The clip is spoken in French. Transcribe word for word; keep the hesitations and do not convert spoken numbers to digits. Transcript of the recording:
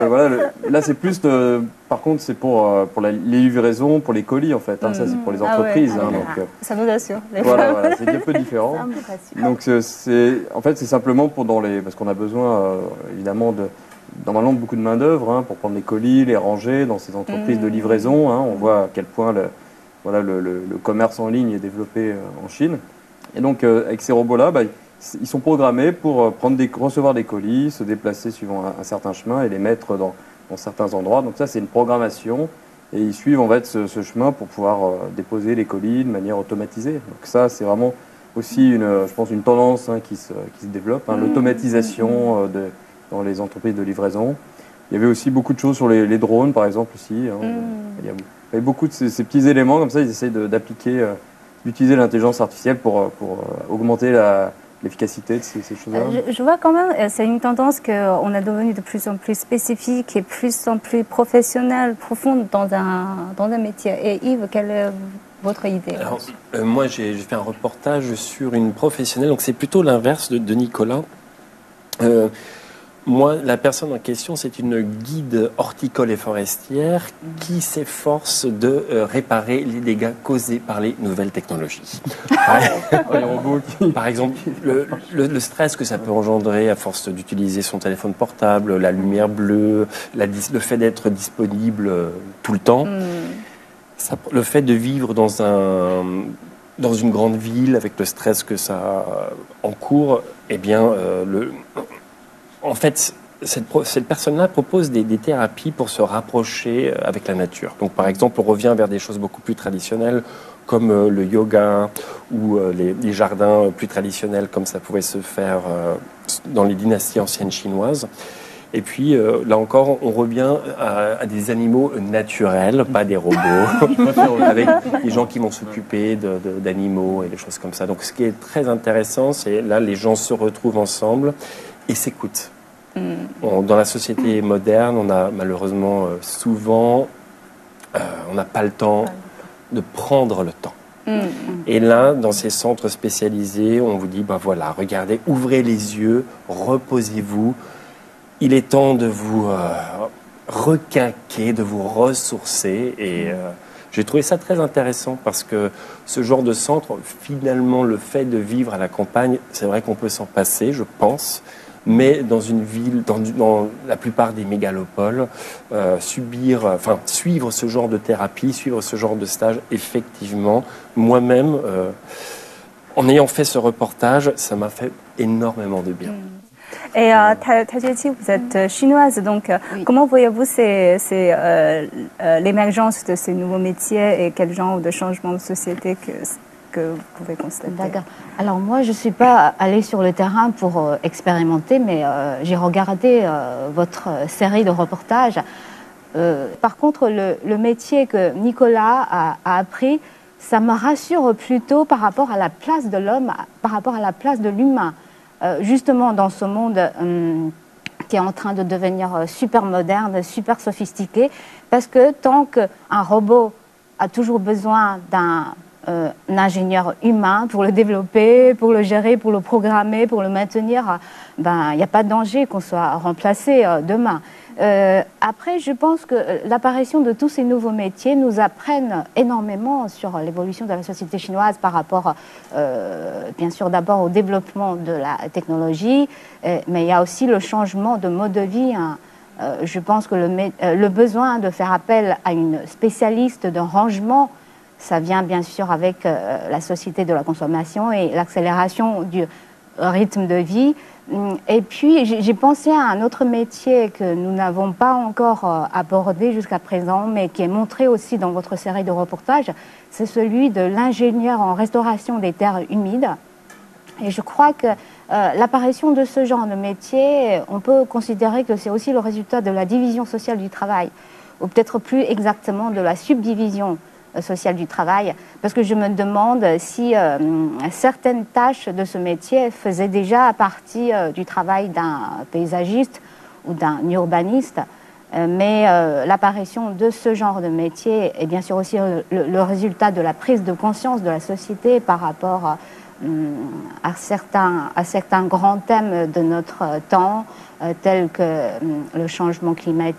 Euh, voilà, le- là, c'est plus, de, par contre, c'est pour, euh, pour la- les livraisons, pour les colis, en fait. Hein, ça, c'est pour les Ah ouais, entreprises. ah hein, ouais. donc, euh, Ça nous assure. Les voilà, femmes. voilà, c'est un peu différent. Ça me rassure. Donc, c'est- c'est, en fait, c'est simplement pour dans les, parce qu'on a besoin, euh, évidemment, de, normalement, de beaucoup de main-d'œuvre hein, pour prendre les colis, les ranger dans ces entreprises de Mmh. livraison. Hein, on voit à quel point le, voilà, le, le- le commerce en ligne est développé euh, en Chine. Et donc, euh, avec ces robots-là, bah, ils sont programmés pour euh, prendre des, recevoir des colis, se déplacer suivant un, un certain chemin et les mettre dans, dans certains endroits. Donc ça, c'est une programmation. Et ils suivent en fait ce, ce chemin pour pouvoir euh, déposer les colis de manière automatisée. Donc ça, c'est vraiment aussi, une, euh, je pense, une tendance hein, qui, se, qui se développe, hein, l'automatisation euh, de, dans les entreprises de livraison. Il y avait aussi beaucoup de choses sur les, les drones, par exemple, aussi. Hein. Il y a, il y a beaucoup de ces, ces petits éléments, comme ça, ils essayent de- d'appliquer, euh, d'utiliser l'intelligence artificielle pour, euh, pour euh, augmenter la, l'efficacité de ces, ces choses-là. Euh, Je, je vois quand même, euh, c'est une tendance qu'on a devenu de plus en plus spécifique et plus en plus professionnelle, profonde dans un, dans un métier. Et Yves, quelle est votre idée? Alors, euh, moi, j'ai j'ai fait un reportage sur une professionnelle, donc c'est plutôt l'inverse de, de Nicolas. Euh, moi, la personne en question, c'est une guide horticole et forestière qui s'efforce de euh, réparer les dégâts causés par les nouvelles technologies. Les robots qui- Par exemple, le, le- le stress que ça peut engendrer à force d'utiliser son téléphone portable, la lumière bleue, la dis- le fait d'être disponible euh, tout le temps, ça- le fait de vivre dans, un, dans une grande ville avec le stress que ça euh, encourt, eh bien, euh, le, en fait, cette, pro- cette personne-là propose des, des thérapies pour se rapprocher euh, avec la nature. Donc, par exemple, on revient vers des choses beaucoup plus traditionnelles, comme euh, le yoga ou euh, les, les jardins euh, plus traditionnels, comme ça pouvait se faire euh, dans les dynasties anciennes chinoises. Et puis, euh, là encore, on revient à, à des animaux naturels, pas des robots, avec des gens qui vont s'occuper de- de- d'animaux et des choses comme ça. Donc, ce qui est très intéressant, c'est là, les gens se retrouvent ensemble et s'écoutent. On- dans la société moderne, on a malheureusement euh, souvent, euh, on n'a pas le temps de prendre le temps. Et là, dans ces centres spécialisés, on vous dit, ben voilà, regardez, ouvrez les yeux, reposez-vous. Il est temps de vous euh, requinquer, de vous ressourcer. Et euh, j'ai trouvé ça très intéressant parce que ce genre de centre, finalement, le fait de vivre à la campagne, c'est vrai qu'on peut s'en passer, je pense. Mais dans une ville, dans, dans la plupart des mégalopoles, euh, subir, enfin suivre ce genre de thérapie, suivre ce genre de stage, effectivement, moi-même, euh, en ayant fait ce reportage, ça m'a fait énormément de bien. Et euh, Ta- Tadjeti, vous êtes euh, chinoise, donc euh, Oui. comment voyez-vous ces- ces, euh, euh, l'émergence de ces nouveaux métiers et quel genre de changement de société que, que vous pouvez constater? D'accord. Alors moi, je ne suis pas allée sur le terrain pour euh, expérimenter, mais euh, j'ai regardé euh, votre euh, série de reportages. Euh, par contre, le, le métier que Nicolas a, a appris, ça me rassure plutôt par rapport à la place de l'homme, par rapport à la place de l'humain. Euh, justement, dans ce monde hum, qui est en train de devenir euh, super moderne, super sophistiqué, parce que tant qu'un robot a toujours besoin d'un euh, un ingénieur humain pour le développer, pour le gérer, pour le programmer, pour le maintenir, ben, il n'y a pas de danger qu'on soit remplacé euh, demain. Euh, après, je pense que l'apparition de tous ces nouveaux métiers nous apprennent énormément sur l'évolution de la société chinoise par rapport, euh, bien sûr, d'abord au développement de la technologie, euh, mais il y a aussi le changement de mode de vie. Hein. Euh, je pense que le, euh, le besoin de faire appel à une spécialiste de rangement, ça vient bien sûr avec euh, la société de la consommation et l'accélération du rythme de vie. Et puis, j'ai pensé à un autre métier que nous n'avons pas encore euh, abordé jusqu'à présent, mais qui est montré aussi dans votre série de reportages. C'est celui de l'ingénieur en restauration des terres humides. Et je crois que euh, l'apparition de ce genre de métier, on peut considérer que c'est aussi le résultat de la division sociale du travail, ou peut-être plus exactement de la subdivision sociale du travail, parce que je me demande si euh, certaines tâches de ce métier faisaient déjà partie euh, du travail d'un paysagiste ou d'un urbaniste, euh, mais euh, l'apparition de ce genre de métier est bien sûr aussi le, le résultat de la prise de conscience de la société par rapport euh, à, certains, à certains grands thèmes de notre temps, euh, tels que euh, le changement climatique,